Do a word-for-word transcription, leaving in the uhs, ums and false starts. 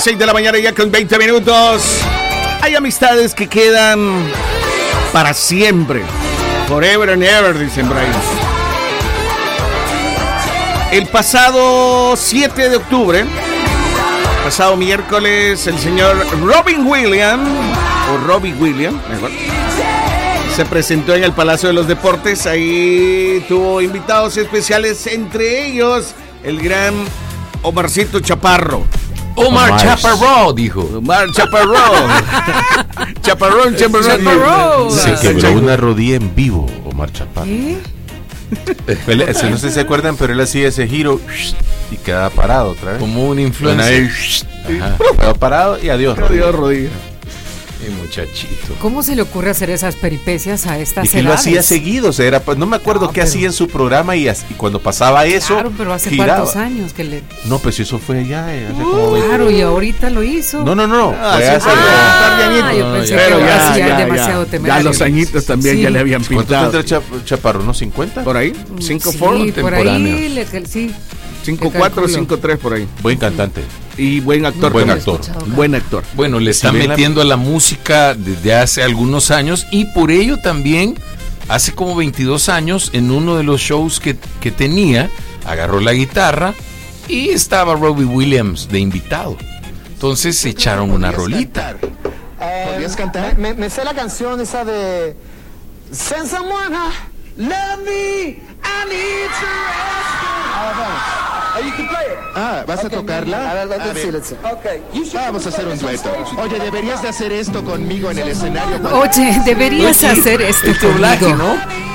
seis de la mañana ya con veinte minutos. Hay amistades que quedan para siempre. Forever and ever, dicen Brian. El pasado siete de octubre, pasado miércoles, el señor Robin Williams, o Robbie Williams, mejor, se presentó en el Palacio de los Deportes. Ahí tuvo invitados especiales, entre ellos el gran Omarcito Chaparro. Omar, Omar Chaparro, dijo. Omar Chaparro. Chaparrón, Chaparrón. Chaparro. Se quebró una rodilla en vivo, Omar Chaparro. ¿Eh? Él, no sé si se acuerdan, pero él hacía ese giro y quedaba parado otra vez. Como un influencer. Quedó parado y adiós. Adiós, rodilla. Mi muchachito. ¿Cómo se le ocurre hacer esas peripecias a estas edades? Y que edades? lo hacía seguido, o sea, era, no me acuerdo no, qué pero... hacía en su programa y, y cuando pasaba eso. Claro, pero hace giraba. cuántos años que le. No, pues eso fue allá. Hace uh, como veinte claro, y ahorita lo hizo. No, no, no. Ah, sí, hace ah, yo pensé ya, pero que ya, hacía ya, demasiado ya, temerario. ya los añitos también sí. Ya le habían pintado. ¿Cuánto tendrá Chap- Chaparro? ¿Unos cincuenta? Por ahí. cinco sí, cuatro por ahí, le, sí. cinco cuatro, cinco tres por ahí. Buen cantante. Y buen actor. Buen actor. Buen actor. Bueno, le está si metiendo la... a la música desde hace algunos años y por ello también, hace como veintidós años, en uno de los shows que, que tenía, agarró la guitarra y estaba Robbie Williams de invitado. Entonces se echaron una rolita. Eh, ¿Podrías cantar? Me, me sé la canción esa de Send someone love me, I need to rescue. Ah, vamos. You can play it. Ah, ¿vas okay, a tocarla? A ver, let's a ver. See, let's see. Okay. Vamos a hacer un dueto. Oye, deberías de hacer esto conmigo en el escenario. Oye, deberías Oye, hacer esto conmigo. Doblaje, ¿no?